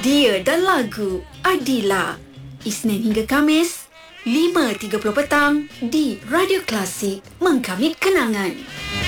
Dia dan lagu Adila. Isnin hingga Kamis 5.30 petang di Radio Klasik, Mengkamit Kenangan.